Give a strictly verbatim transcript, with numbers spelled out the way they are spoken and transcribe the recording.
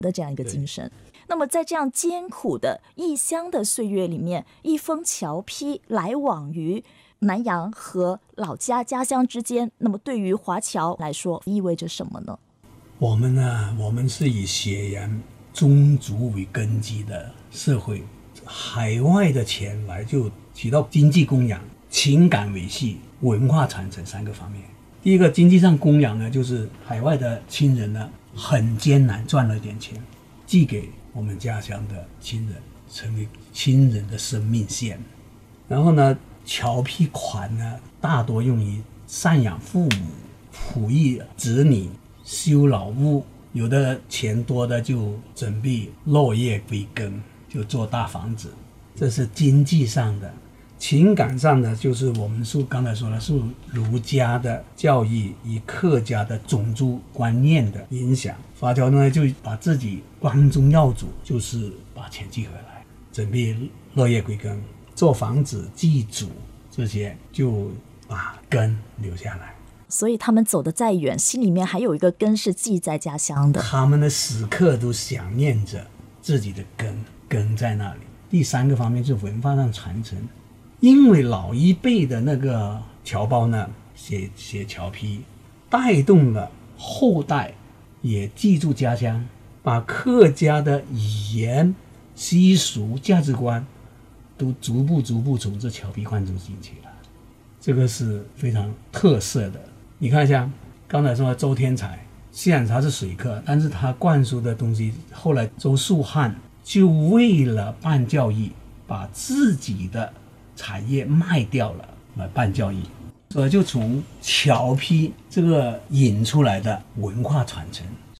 的这样一个精神。那么在这样艰苦的异乡的岁月里面，一封侨批来往于南洋和老家家乡之间，那么对于华侨来说意味着什么呢？ 我们呢，我们是以血缘宗族为根基的社会，海外的钱来就起到经济供养、情感维系、文化传承三个方面。第一个经济上供养呢，就是海外的亲人呢很艰难赚了一点钱，寄给我们家乡的亲人，成为亲人的生命线。然后呢，侨批款呢大多用于赡养父母、抚育子女、修老屋，有的钱多的就准备落叶归根，就做大房子。这是经济上的。情感上的就是我们是刚才说了，是儒家的教育与客家的种族观念的影响。华侨呢就把自己光宗耀祖，就是把钱寄回来，准备落叶归根，做房子祭祖，这些就把根留下来。 所以他们走得再远，心里面还有一个根是记在家乡的， 他们的时刻都想念着自己的根，根在那里。第三个方面是文化上传承，因为老一辈的那个侨胞呢写写侨批，带动了后代也记住家乡，把客家的语言、习俗、价值观都逐步逐步从这侨批灌输进去了，这个是非常特色的。你看一下刚才说的周天才，虽然他是水客，但是他灌输的东西，后来周树汉就为了办教育，把自己的产业卖掉了来办教育，所以就从侨批这个引出来的文化传承